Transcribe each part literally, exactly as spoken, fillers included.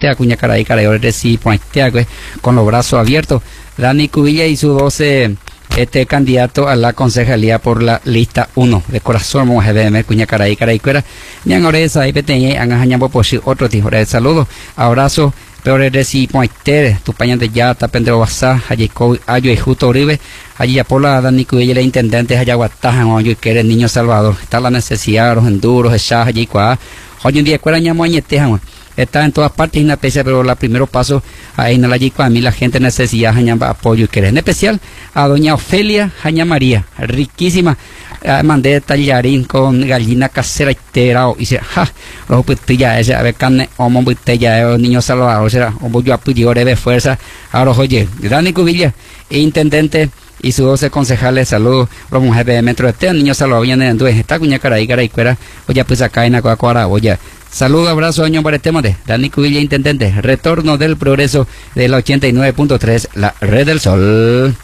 Puestea, Cuña Caray, Caray, de sí, Puestea, con los brazos abiertos. Dani Cubilla y su doce este candidato a la concejalía por la lista uno de corazón, G B M, Cuña Caray, Caray, Cuera, Ñan Oreza, ahí peteñe, Angajañambo, pues otro tipo de saludos, abrazo. Pero de si pointer, tu paña de yata, Pedro Basá, allí Ayo y Justo Uribe, allí Apola, Dani Cubilla, el intendente, allá Guatajan, oye, que eres niño Salvador, está la necesidad, los enduros, el Shah, allí Cuá, hoy en día, Cuera Ñamoñetejan, está en todas partes, en la pesa, pero los primeros pasos, ahí en la allí a mí la gente necesita, Jañamba, apoyo y querer, en especial a doña Ofelia, Jaña María, riquísima. Uh, mandé tallarín con gallina casera y terao y se ja los putilla ese a ver carne o mon putilla niño salvador será o voy a pedir de fuerza ahora oye Dani Cubilla intendente y sus doce concejales salud los mujeres de metro este niño salvador viene en esta Cuña Caray Caray Cuera oye pues acá en Acuacuara oye saludo abrazo año para el tema de Dani Cubilla intendente retorno del progreso de la ochenta y nueve punto tres la red del sol.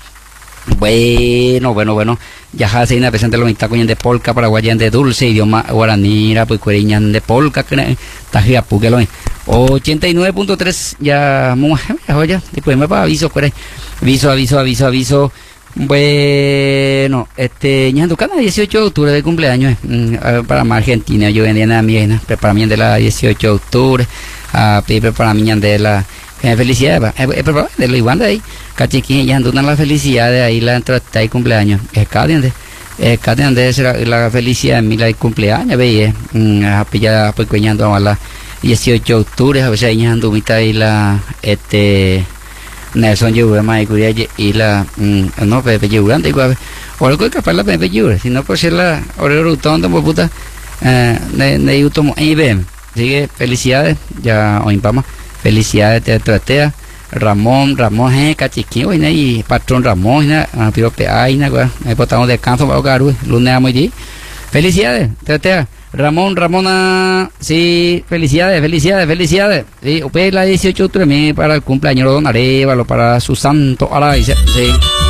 Bueno, bueno, bueno, ya se una presente los mitad de polca paraguayan de dulce idioma guaranira pues cueriñan de polca que tajía puquelo ochenta y nueve punto tres ya ya después me va aviso cuere aviso aviso aviso aviso bueno este ñando cada dieciocho de octubre de cumpleaños eh, para más Argentina yo vendía a mi preparamiento de la dieciocho de octubre a pedir para mí de la Eh, felicidades, eh, eh, pero de lo igual de ahí, cachiquín, ya andan la felicidad de ahí la entrada de cumpleaños, es cada día, es cada día la, la felicidad de mi la de cumpleaños, veía, a pillar pues cuñando a la dieciocho de octubre, a veces ya andan mitad ahí la, este, Nelson Yure, Maicuria y la, no, Pepe Yure, igual, o algo que capaz la Pepe Yure, si no por ser la, ahora rutón, como puta, eh, de, de YouTube, y ven, sigue, felicidades, ya, hoy vamos. Felicidades de Tratea, Ramón, Ramón, eh, cachiquín, y patrón Ramón, ah, pero pe, ay, me botamos de campo para hogar, lunes amo allí. Felicidades, Tratea, Ramón, Ramona, sí, felicidades, felicidades, felicidades. Sí, pues la dieciocho de octubre para el cumpleaños de Don Arévalo, para su santo Aray, sí.